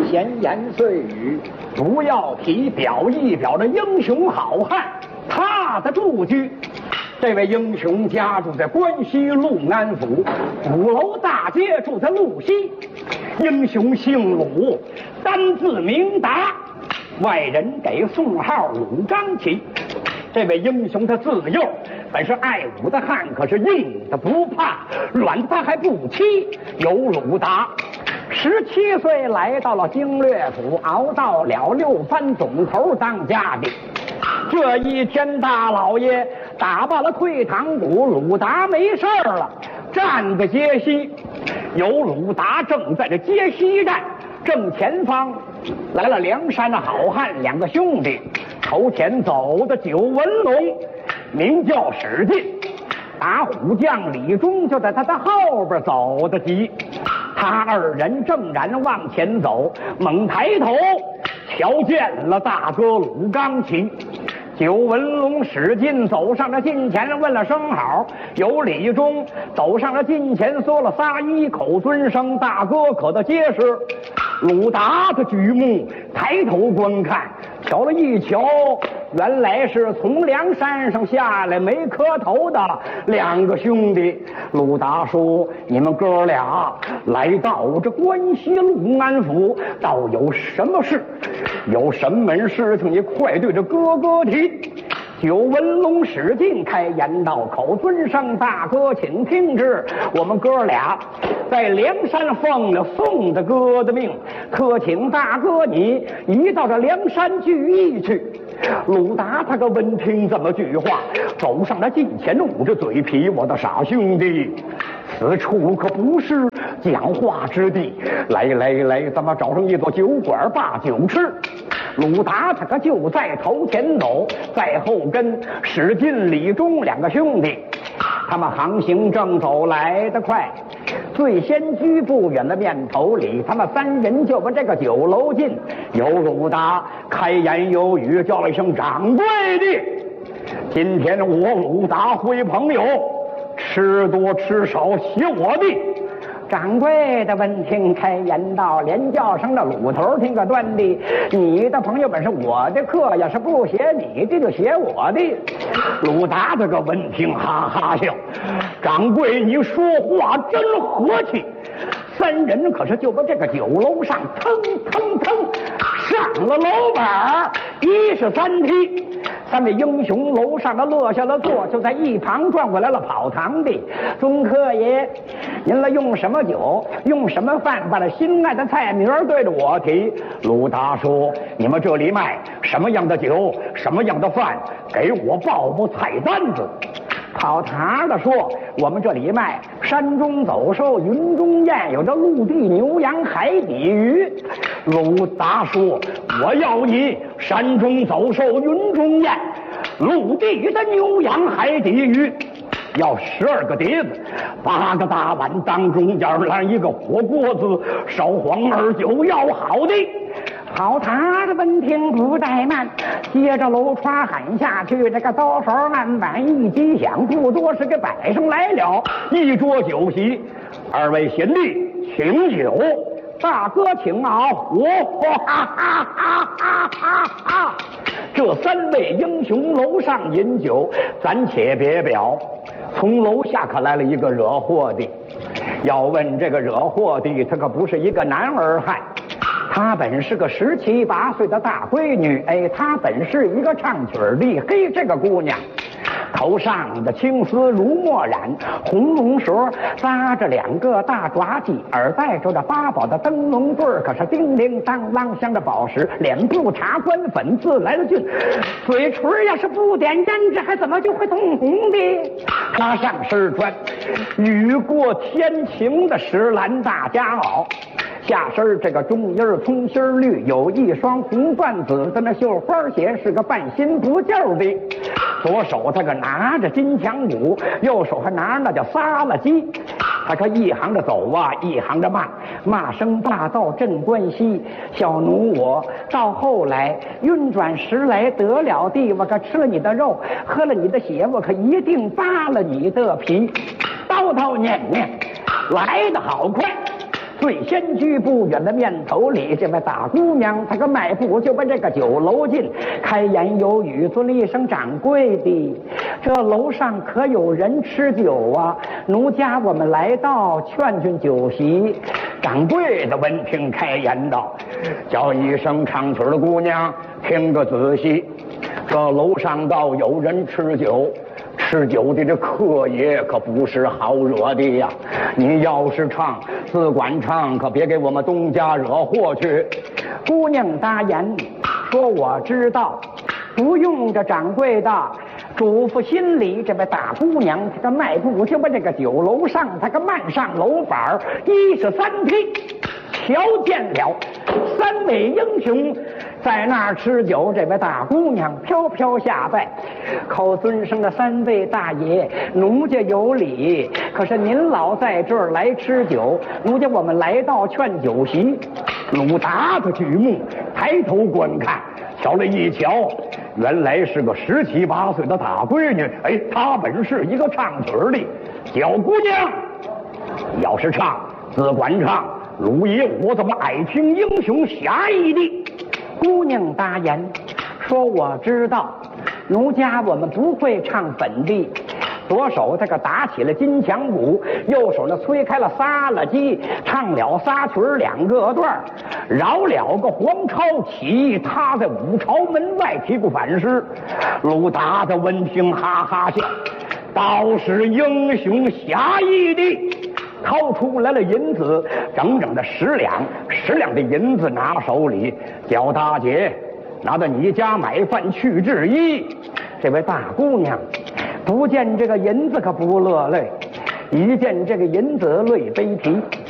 闲言碎语，不要提表一表的英雄好汉他的住居。这位英雄家住在关西陆安府鼓楼大街，住在路西。英雄姓鲁，单字明达，外人给宋号鲁刚起。这位英雄他自幼本是爱武的汉，可是硬的不怕，软的他还不欺。有鲁达17岁来到了经略府，熬到了6班总头当家的。这一天大老爷打罢了退堂鼓，鲁达没事了，站在街西。有鲁达正在这街西站，正前方来了梁山的好汉2个兄弟，头前走的九纹龙，名叫史进，打虎将李忠就在他的后边走得急。他2人正然往前走，猛抬头瞧见了大哥鲁刚起。九纹龙史进走上了近前，问了声好。有李忠走上了近前，说了仨一口尊声，大哥可的结实。鲁达的举目抬头观看，瞧了一瞧，原来是从梁山上下来没磕头的2个兄弟。鲁达说：“你们哥俩来到这关西陆安府，倒有什么事？有什么事情，你快对着哥哥提。”九纹龙史进开言道：“口尊声，大哥请听之。我们哥俩在梁山奉了宋大哥的命，特请大哥你移到这梁山聚义去。”鲁达他个闻听这么句话，走上了近前，捂着嘴皮：“我的傻兄弟，此处可不是讲话之地。来，咱们找上一座酒馆把酒吃。”鲁达他可就在头前走，在后跟史进、李忠2个兄弟。他们航行正走来得快，最先居不远的面头里，他们3人就把这个酒楼进。有鲁达开言有语，叫了一声：“掌柜的，今天我鲁达会朋友，吃多吃少写我的。”掌柜的闻听开言道：“连叫声了鲁头，听个端的，你的朋友本是我的客，要是不写你的就写我的。”鲁达这个闻听哈哈笑：“掌柜你说话真和气。”3人可是就把这个酒楼上腾上了楼板，1是3梯。3位英雄楼上的落下了座，就在一旁转过来了跑堂的：“钟客爷，您来用什么酒，用什么饭，把这心爱的菜名对着我提。”鲁达说：“你们这里卖什么样的酒，什么样的饭，给我报报菜单子。”跑堂的说：“我们这里卖山中走兽，云中雁，有着陆地牛羊，海底鱼。”鲁达说：“我要你山中走兽，云中雁，陆地的牛羊，海底鱼。要12个碟子，8个大碗，当中间来一个火锅子，烧黄2酒，要好的。”跑堂的闻听不怠慢，接着楼窗喊下去，这个刀手案板一击响，不多是给摆上来了一桌酒席。2位贤弟请酒，大哥请熬。这3位英雄楼上饮酒，咱且别表。从楼下可来了一个惹祸的。要问这个惹祸的，他可不是一个男儿汉，她本是个17、18岁的大闺女。她本是一个唱曲的。嘿，这个姑娘头上的青丝如墨染，红龙舌扎着2个大爪髻，耳戴着8宝的灯笼对儿，可是叮铃当啷镶着宝石，脸部茶官粉自来了劲，嘴唇要是不点胭脂，还怎么就会通红的？她上身穿雨过天晴的石蓝大夹袄，下身这个中衣葱心绿，有一双红缎子的那绣花鞋，是个半新不旧的。左手他可拿着金枪鼓，右手还拿着那叫撒了鸡。他可一行着走啊，一行着骂，骂声大到镇关西。小奴我到后来运转时来得了地，我可吃了你的肉，喝了你的血，我可一定扒了你的皮。叨叨念念来得好快， 最先居不远的面头里，这位大姑娘她个迈步就把这个酒楼进，开言有语尊了一声掌柜的，这楼上可有人吃酒啊？奴家我们来到劝劝酒席。掌柜的闻听开言道：叫一声唱曲的姑娘听个仔细，这楼上倒有人吃酒，吃酒的这客也可不是好惹的呀！你要是唱，自管唱，可别给我们东家惹祸去。姑娘答言说：我知道，不用这掌柜的嘱咐心里。这位大姑娘她个迈步就把这个酒楼上，她个漫上楼板一是三踢，瞧见了三位英雄在那儿吃酒。这位大姑娘飘飘下拜，口尊声的三位大爷，奴家有礼，可是您老在这儿来吃酒，奴家我们来到劝酒席。鲁达的举目抬头观看，瞧了一瞧，原来是个17、18岁的大闺女。哎，她本是一个唱曲的小姑娘，要是唱自管唱，鲁爷我怎么爱听英雄侠义的？姑娘答言说：我知道，奴家我们不会唱本地。左手他可打起了金强鼓，右手呢催开了撒了鸡，唱了仨曲2个段，饶了个黄超起，他在五朝门外提过反诗。鲁达的闻听哈哈笑，倒是英雄侠义的。掏出来了银子，整整的10两，10两的银子拿手里，叫大姐拿到你家买饭去制衣。这位大姑娘不见这个银子可不落泪，一见这个银子泪悲啼。